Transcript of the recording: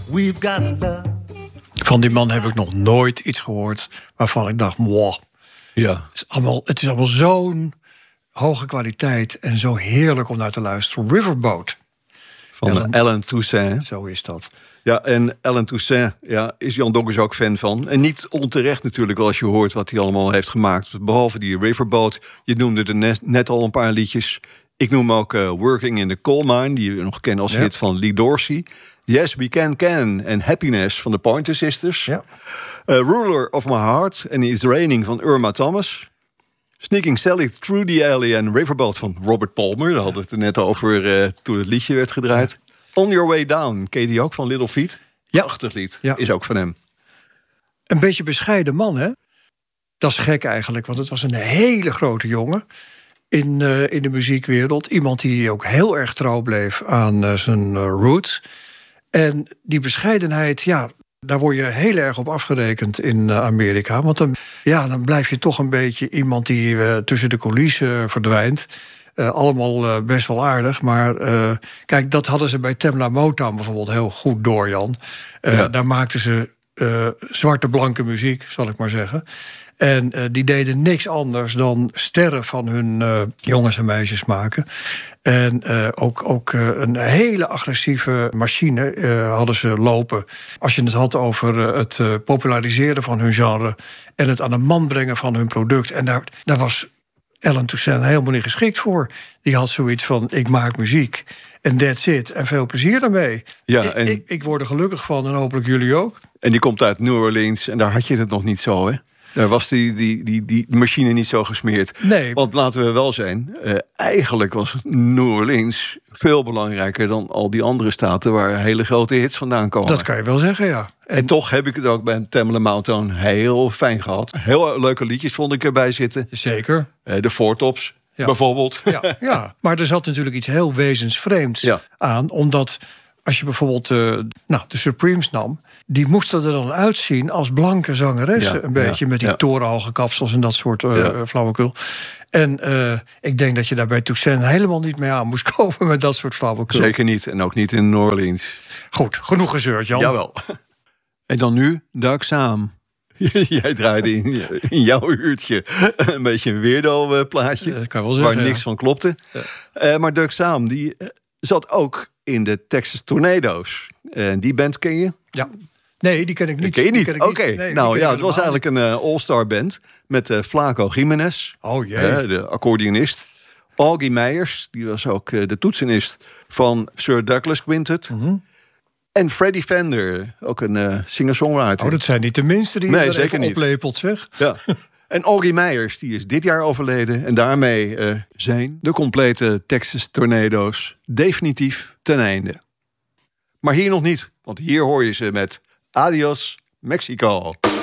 we've got love. Van die man heb ik nog nooit iets gehoord waarvan ik dacht, wow. Ja. Het is allemaal zo'n hoge kwaliteit en zo heerlijk om naar te luisteren. Riverboat. Van Alan Toussaint. Zo is dat. Ja, en Alan Toussaint is Jan Donkers ook fan van. En niet onterecht natuurlijk, als je hoort wat hij allemaal heeft gemaakt. Behalve die Riverboat. Je noemde er net al een paar liedjes. Ik noem ook Working in the Coal Mine, die je nog kent als hit van Lee Dorsey. Yes, We Can en Happiness van de Pointer Sisters. Ja. Ruler of My Heart en It's Raining van Irma Thomas. Sneaking Sally Through the Alley en Riverboat van Robert Palmer. Daar hadden we het er net over toen het liedje werd gedraaid. On Your Way Down, ken je die ook van Little Feat? Ja. Prachtig lied, Ja. is ook van hem. Een beetje bescheiden man, hè? Dat is gek eigenlijk, want het was een hele grote jongen in de muziekwereld. Iemand die ook heel erg trouw bleef aan zijn roots. En die bescheidenheid, ja, daar word je heel erg op afgerekend in Amerika. Want dan blijf je toch een beetje iemand die tussen de coulissen verdwijnt. Allemaal best wel aardig, maar kijk, dat hadden ze bij Tamla Motown bijvoorbeeld heel goed door, Jan. Daar maakten ze zwarte blanke muziek, zal ik maar zeggen. En die deden niks anders dan sterren van hun jongens en meisjes maken. En ook een hele agressieve machine hadden ze lopen. Als je het had over het populariseren van hun genre en het aan de man brengen van hun product. En daar was Alan Toussaint helemaal niet geschikt voor. Die had zoiets van, ik maak muziek en that's it. En veel plezier daarmee. Ja, ik word er gelukkig van en hopelijk jullie ook. En die komt uit New Orleans en daar had je het nog niet zo, hè? Daar was die machine niet zo gesmeerd. Nee. Want laten we wel zijn, eigenlijk was New Orleans veel belangrijker dan al die andere staten waar hele grote hits vandaan komen. Dat kan je wel zeggen, ja. En toch heb ik het ook bij Tamla Motown heel fijn gehad. Heel leuke liedjes vond ik erbij zitten. Zeker. De Four Tops, bijvoorbeeld. Ja, maar er zat natuurlijk iets heel wezensvreemds aan. Omdat als je bijvoorbeeld de Supremes nam, die moesten er dan uitzien als blanke zangeressen. Een beetje met die torenhoge kapsels en dat soort flauwekul. En ik denk dat je daar bij Toussaint helemaal niet mee aan moest komen met dat soort flauwekul. Zeker niet. En ook niet in New Orleans. Goed, genoeg gezeurd, Jan. Jawel. En dan nu Duik Saam. Jij draaide in jouw uurtje een beetje een weirdo-plaatje. Dat kan wel zeggen, waar niks van klopte. Ja. Maar Duik Saam, die zat ook in de Texas Tornado's. Die band ken je? Ja. Nee, die ken ik niet. Ken je niet? Oké. Nee, het was eigenlijk een all-star band met Flaco Jiménez. Oh jee. De accordeonist. Augie Meijers, die was ook de toetsenist van Sir Douglas Quintet. Mm-hmm. En Freddie Fender, ook een singer-songwriter. Oh, dat zijn niet de minste die je zeker niet oplepelt, zeg. Ja. En Augie Meijers, die is dit jaar overleden. En daarmee zijn de complete Texas Tornado's definitief ten einde. Maar hier nog niet, want hier hoor je ze met Adios Mexico.